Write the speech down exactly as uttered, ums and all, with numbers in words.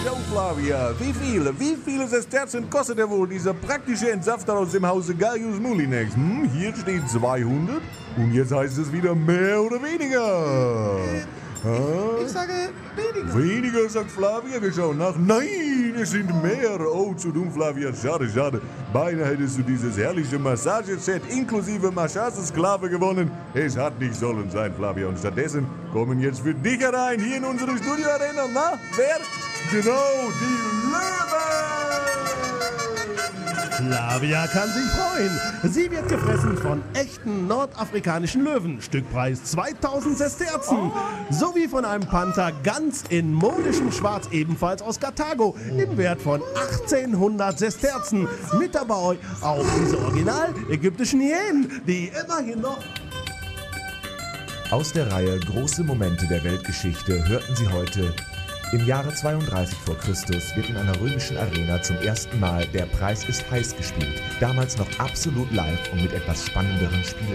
So, Flavia, wie viele, wie viele Sesterzen kostet denn wohl dieser praktische Entsafter aus dem Hause Gaius Mulinex? Hm, hier steht zweihundert und jetzt heißt es wieder mehr oder weniger. Ich, ich sage weniger. Weniger, sagt Flavia. Wir schauen nach. Nein, es sind mehr. Oh, zu dumm, Flavia. Schade, schade. Beinahe hättest du dieses herrliche Massageset inklusive Massagesklave gewonnen. Es hat nicht sollen sein, Flavia. Und stattdessen kommen jetzt für dich herein hier in unsere Studioarena. Na, wer? Genau, die Löwen! Flavia kann sich freuen. Sie wird gefressen von echten nordafrikanischen Löwen. Stückpreis zweitausend Sesterzen. Sowie von einem Panther ganz in modischem Schwarz, ebenfalls aus Karthago, im Wert von achtzehnhundert Sesterzen. Mit dabei auch diese original ägyptischen Hyänen, die immerhin noch... Aus der Reihe Große Momente der Weltgeschichte hörten Sie heute: Im Jahre zweiunddreißig vor Christus wird in einer römischen Arena zum ersten Mal Der Preis ist heiß gespielt. Damals noch absolut live und mit etwas spannenderen Spielregeln.